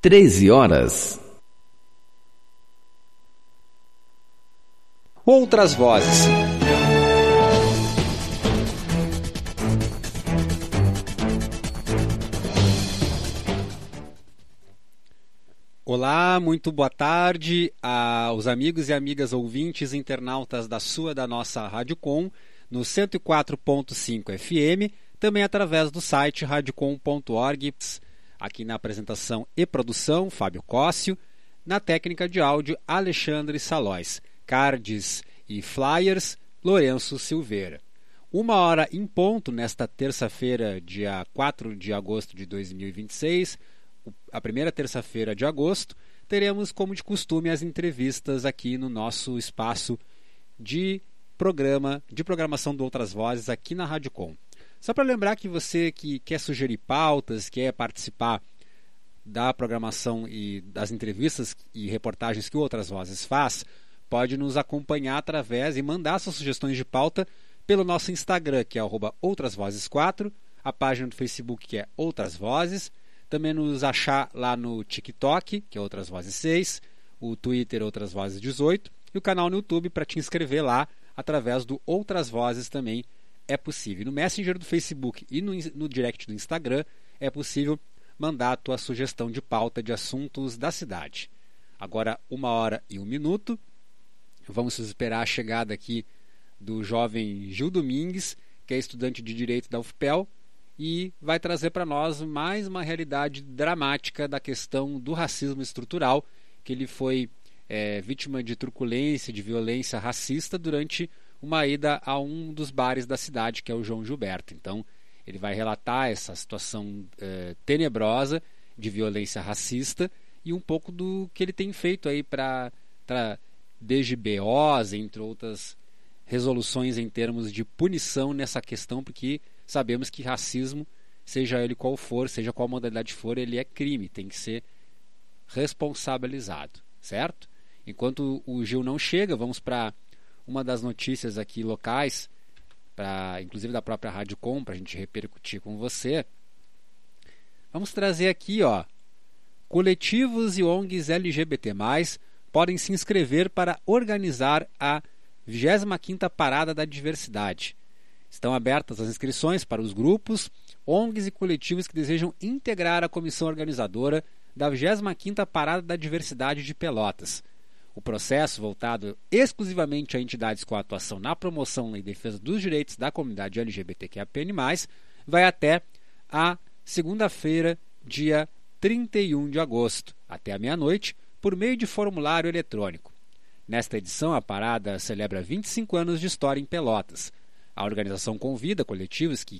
13h. Outras vozes. Olá, muito boa tarde aos amigos e amigas ouvintes internautas da nossa Rádio Com, no 104.5 FM, também através do site radiocom.org, aqui na apresentação e produção, Fábio Cóssio, na técnica de áudio, Alexandre Salóis, cards e flyers, Lourenço Silveira. 1h em ponto, nesta terça-feira, dia 4 de agosto de 2026, a primeira terça-feira de agosto, teremos, como de costume, as entrevistas aqui no nosso espaço de programação de Outras Vozes aqui na Rádio Com. Só para lembrar que você que quer sugerir pautas, quer participar da programação e das entrevistas e reportagens que o Outras Vozes faz, pode nos acompanhar através e mandar suas sugestões de pauta pelo nosso Instagram, que é @outrasvozes4, a página do Facebook, que é Outras Vozes, também nos achar lá no TikTok, que é Outras Vozes 6, o Twitter Outras Vozes 18 e o canal no YouTube para te inscrever lá através do Outras Vozes também é possível. No Messenger do Facebook e no direct do Instagram é possível mandar a tua sugestão de pauta de assuntos da cidade. Agora 1h01, vamos esperar a chegada aqui do jovem Gil Domingues, que é estudante de Direito da UFPEL, e vai trazer para nós mais uma realidade dramática da questão do racismo estrutural, que ele foi vítima de truculência, de violência racista durante uma ida a um dos bares da cidade, que é o João Gilberto. Então, ele vai relatar essa situação tenebrosa de violência racista e um pouco do que ele tem feito aí para desde BOs, entre outras resoluções em termos de punição nessa questão, porque sabemos que racismo, seja ele qual for, seja qual modalidade for, ele é crime, tem que ser responsabilizado, certo? Enquanto o Gil não chega, vamos para uma das notícias aqui locais, inclusive da própria Rádio Com, para a gente repercutir com você. Vamos trazer aqui, coletivos e ONGs LGBT+, podem se inscrever para organizar a 25ª Parada da Diversidade. Estão abertas as inscrições para os grupos, ONGs e coletivos que desejam integrar a comissão organizadora da 25ª Parada da Diversidade de Pelotas. O processo, voltado exclusivamente a entidades com atuação na promoção e defesa dos direitos da comunidade LGBTQIAPN+, vai até a segunda-feira, dia 31 de agosto, até a meia-noite, por meio de formulário eletrônico. Nesta edição, a parada celebra 25 anos de história em Pelotas. A organização convida coletivos que